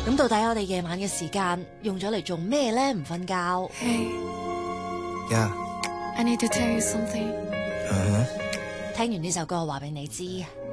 咁到底我哋夜晚嘅時間用咗嚟做咩咧？唔瞓覺。 Hey, Yeah. I need to tell you something. 聽完呢首歌，話俾你知。